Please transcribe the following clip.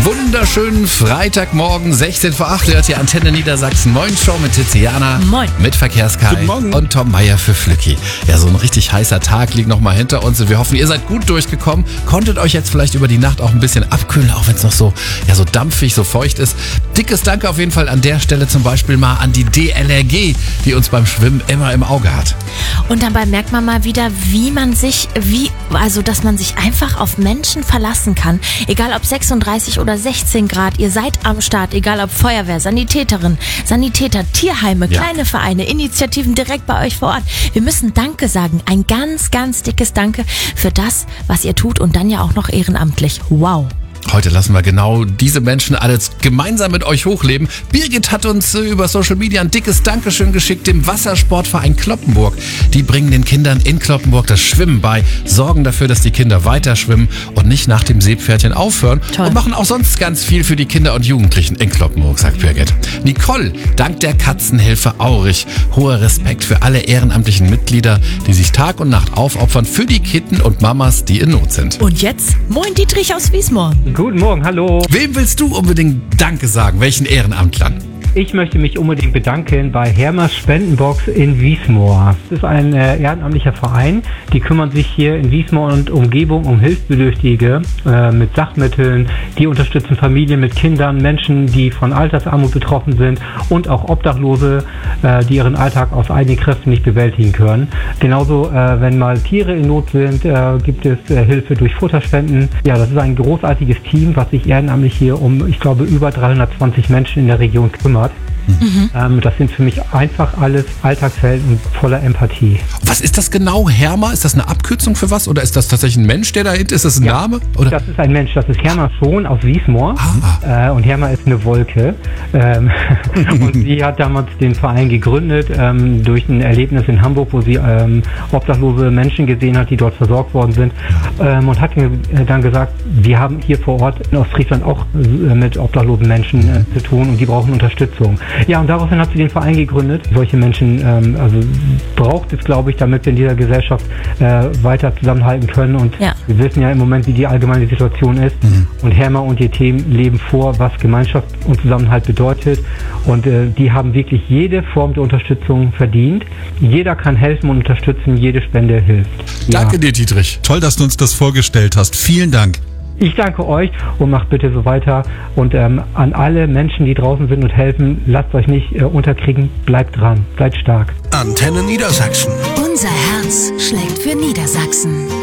Wunderschönen Freitagmorgen, 16 vor 8, hört ihr Antenne Niedersachsen. Moin Show mit Tiziana. Moin. Mit Verkehrskai und Tom Meyer für Flücki. Ja, so ein richtig heißer Tag liegt noch mal hinter uns und wir hoffen, ihr seid gut durchgekommen. Konntet euch jetzt vielleicht über die Nacht auch ein bisschen abkühlen, auch wenn es noch so dampfig, so feucht ist. Dickes Danke auf jeden Fall an der Stelle zum Beispiel mal an die DLRG, die uns beim Schwimmen immer im Auge hat. Und dabei merkt man mal wieder, dass man sich einfach auf Menschen verlassen kann. Egal ob 36 oder 16 Grad, ihr seid am Start, egal ob Feuerwehr, Sanitäter, Tierheime, kleine Vereine, Initiativen direkt bei euch vor Ort. Wir müssen Danke sagen. Ein ganz, ganz dickes Danke für das, was ihr tut und dann ja auch noch ehrenamtlich. Wow. Heute lassen wir genau diese Menschen alles gemeinsam mit euch hochleben. Birgit hat uns über Social Media ein dickes Dankeschön geschickt dem Wassersportverein Cloppenburg. Die bringen den Kindern in Cloppenburg das Schwimmen bei, sorgen dafür, dass die Kinder weiter schwimmen und nicht nach dem Seepferdchen aufhören. Toll. Und machen auch sonst ganz viel für die Kinder und Jugendlichen in Cloppenburg, sagt Birgit. Nicole dankt der Katzenhilfe Aurich. Hoher Respekt für alle ehrenamtlichen Mitglieder, die sich Tag und Nacht aufopfern für die Kitten und Mamas, die in Not sind. Und jetzt, moin Dietrich aus Wiesmoor. Guten Morgen, hallo. Wem willst du unbedingt Danke sagen? Welchen Ehrenamtlern? Ich möchte mich unbedingt bedanken bei Hermas Spendenbox in Wiesmoor. Das ist ein ehrenamtlicher Verein, die kümmern sich hier in Wiesmoor und Umgebung um Hilfsbedürftige mit Sachmitteln. Die unterstützen Familien mit Kindern, Menschen, die von Altersarmut betroffen sind und auch Obdachlose, die ihren Alltag aus eigenen Kräften nicht bewältigen können. Genauso, wenn mal Tiere in Not sind, gibt es Hilfe durch Futterspenden. Ja, das ist ein großartiges Team, was sich ehrenamtlich hier um, ich glaube, über 320 Menschen in der Region kümmert. Das sind für mich einfach alles Alltagshelden voller Empathie. Was ist das genau, Herma? Ist das eine Abkürzung für was? Oder ist das tatsächlich ein Mensch, der dahinter ist? Ist das ein Name? Oder? Das ist ein Mensch, das ist Herma Schon aus Wiesmoor. Und Herma ist eine Wolke. Und sie hat damals den Verein gegründet durch ein Erlebnis in Hamburg, wo sie obdachlose Menschen gesehen hat, die dort versorgt worden sind. Und hat mir dann gesagt, wir haben hier vor Ort in Ostfriesland auch mit obdachlosen Menschen zu tun und die brauchen Unterstützung. Ja, und daraufhin hat sie den Verein gegründet. Solche Menschen braucht es, glaube ich, damit wir in dieser Gesellschaft weiter zusammenhalten können. Und wir wissen ja im Moment, wie die allgemeine Situation ist. Und Herma und ihr Team leben vor, was Gemeinschaft und Zusammenhalt bedeutet. Und die haben wirklich jede Form der Unterstützung verdient. Jeder kann helfen und unterstützen, jede Spende hilft. Danke dir, Dietrich. Toll, dass du uns das vorgestellt hast. Vielen Dank. Ich danke euch und macht bitte so weiter. Und an alle Menschen, die draußen sind und helfen, lasst euch nicht unterkriegen. Bleibt dran, bleibt stark. Antenne Niedersachsen. Unser Herz schlägt für Niedersachsen.